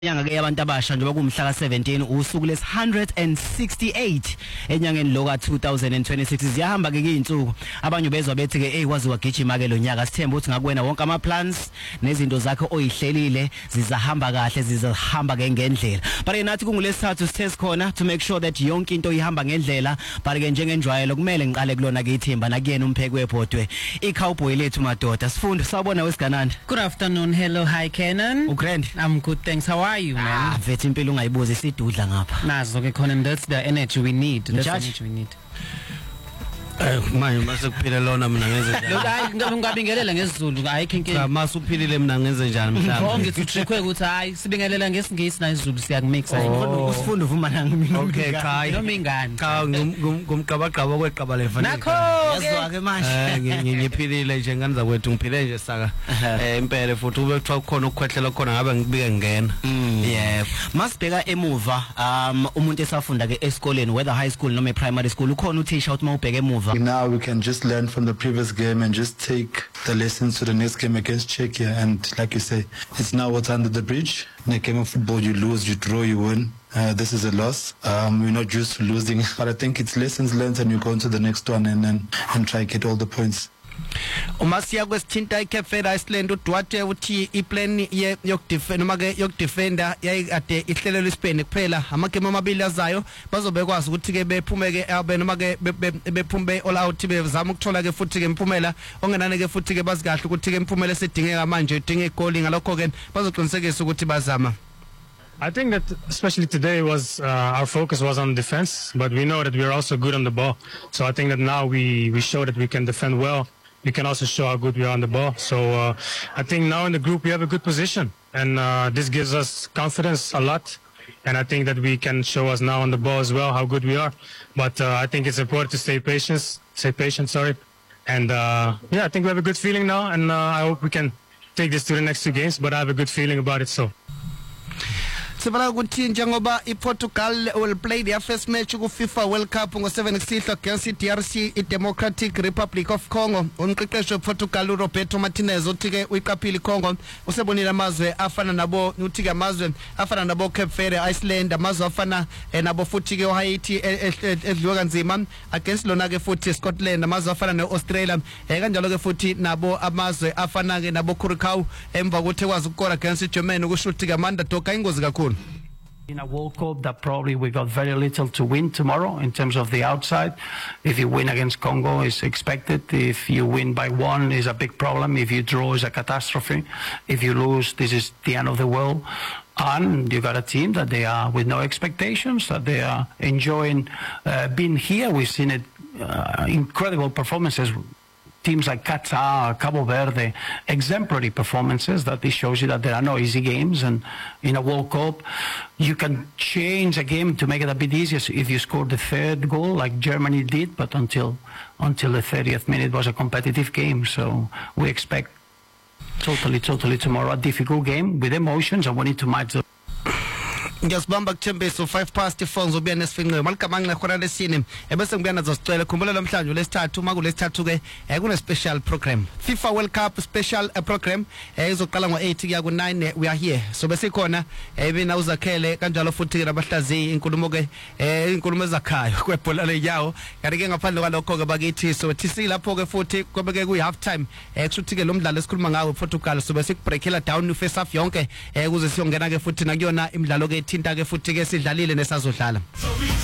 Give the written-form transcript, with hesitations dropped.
Nyanga ke yabantu abasha njengoba kumhla ka17 usuku lesi 168 enyangeni lo ka2026 ziyahamba ke izinsuku abanye bezwa bethi ke wazi wagijima ke lo nyaka sithemba ukuthi ngakuwena wonke ama plans nezinto zakhe oyihlelile zizahamba kahle zizahamba ke ngendlela but nathi kungulesithathu sithe sikhona to make sure that yonke into ihamba ngendlela but ke njengenjwayelo kumele ngiqale kulona ke ithimba nakuyena umpheki webhodwe iCowboy lethu madoda sifundo sabona wesigananda. Good afternoon. Hello. Hi Kenan. Ugrand. I'm good, thanks. How are you, man? Vethi impilo ungayibuza isidudla ngapha. Nazo ke khona, that's the energy we need. That's the energy we need. Manje mase kuphile lona mina ngenze njani? Hayi ngabingelela ngesizulu ayikho inkinga. Cha mase uphilile mina ngenze njani mhlawumbe. Ngo ngithi utrickwe ukuthi hayi sibingelela ngesingisi na isizulu siyakumixa. Usifunda uvuma nami mina. Okay cha. Noma ingane. Cha ngumqabaqaba kweqaba levani. Nakho yazwa ke manje. Ngiphilile nje nganza kwethu ngiphile nje saka. Impela futhi ube kuthiwa kukhona ukukhwehlela khona ngabe ngibike ngena. Yeah. Masibheka emuva umuntu esafunda ke esikoleni whether high school noma primary school ukhona uthisha uthi mawubheka emuva. Now we can just learn from the previous game and just take the lessons to the next game against Czechia. And like you say, it's now what's under the bridge. In a game of football, you lose, you draw, you win. This is a loss. We're not used to losing, but I think it's lessons learned, and you go on to the next one and try get all the points. Umasiya kwesithinta iCape Verde Iceland uDuarte uthi iplan yokudefend noma ke yokudefenda yayikade ihlelelwe iSpain kuphela amagame amabili azayo bazobekwazi ukuthi ke bephume ke abe noma ke bephume all out bezama ukuthola ke futhi ke imphumela ongenane ke futhi ke bazikahle ukuthi ke imphumela esedingeka manje idinga igoli ngalokho ke bazoqinisekisa ukuthi bazama. I think that especially today was our focus was on defense, but we know that we are also good on the ball. So I think that now we show that we can defend well. We can also show how good we are on the ball. So I think now in the group we have a good position, and this gives us confidence a lot. And I think that we can show us now on the ball as well how good we are. But I think it's important to stay patient. And yeah, I think we have a good feeling now, and I hope we can take this to the next two games. But I have a good feeling about it. So. Sibala ukuthi njengoba iPortugal will play their first match ku FIFA World Cup ngo7 Kusihlo against DRC iDemocratic Republic of Congo. Umqeqeshi wePortugal uRoberto Martinez uthi ke uyiqaphile iCongo usebonile amazwe afana nabo uthi ke amazwe afana nabo Cape Verde Iceland amazwe afana nabo futhi ke Haiti edliwa kanzima against lona ke futhi Scotland amazwe afana neAustralia kanjalo ke futhi nabo amazwe afana ke nabo Curacao emva ukuthi kwazi ukukora against Germany ukushuthi ke Amanda Doka ingozi kakhulu. In a World Cup that probably we got very little to win tomorrow in terms of the outside. If you win against Congo, it's expected. If you win by one, is a big problem. If you draw, is a catastrophe. If you lose, this is the end of the world. And you got a team that they are with no expectations, that they are enjoying being here. We've seen it, incredible performances. Teams like Qatar, Cabo Verde, exemplary performances that this shows you that there are no easy games, and in a World Cup you can change a game to make it a bit easier if you score the third goal like Germany did, but until the 30th minute it was a competitive game. So we expect totally tomorrow a difficult game with emotions, and we need to match the Ngiyasibamba kuThembiso 4:05 ngizobuya nesifinqe maligama ngikhona lesine ebese ngibuya nazo sicela khumbula namhlanje lesithathu makulesithathu ke kune special program FIFA World Cup special program izoqala ngo8 kuya ku9 we are here so bese khona ebina uzakhele kanjalo futhi ke nabahlazi inkulumo ke inkulumo ezakhayo kwebhola leyawo kanti ke ngaphandle kwalokho ke bakithi so thisi lapho ke futhi kube ke kuyi half time kushuthi ke lo mdlalo esikhuluma ngawo Portugal so bese kubreakela down face off yonke ukuze siyongena ke futhi nakuyona imidlalo ke thinta ke futhi ke sidlalile nesazodlala.